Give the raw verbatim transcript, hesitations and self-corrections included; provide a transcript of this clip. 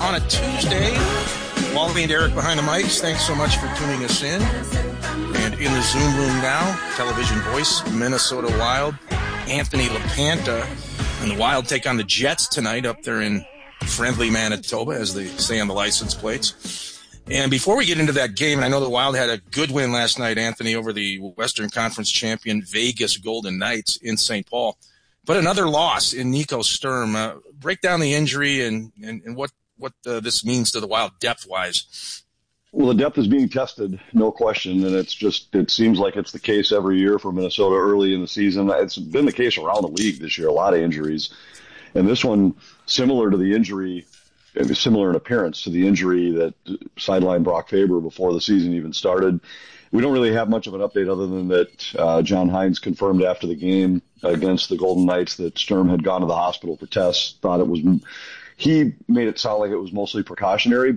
on a Tuesday. Wally and Eric behind the mics, thanks so much for tuning us in. And in the Zoom room now, television voice, Minnesota Wild, Anthony LaPanta. And the Wild take on the Jets tonight up there in friendly Manitoba, as they say on the license plates. And before we get into that game, and I know the Wild had a good win last night, Anthony, over the Western Conference champion Vegas Golden Knights in Saint Paul. But another loss in Nico Sturm. Uh, break down the injury and, and, and what, what uh, this means to the Wild depth-wise. Well, the depth is being tested, no question, and it's just, it seems like it's the case every year for Minnesota early in the season. It's been the case around the league this year, a lot of injuries. And this one, similar to the injury, similar in appearance to the injury that sidelined Brock Faber before the season even started. We don't really have much of an update other than that uh, John Hines confirmed after the game against the Golden Knights that Sturm had gone to the hospital for tests, thought it was, he made it sound like it was mostly precautionary,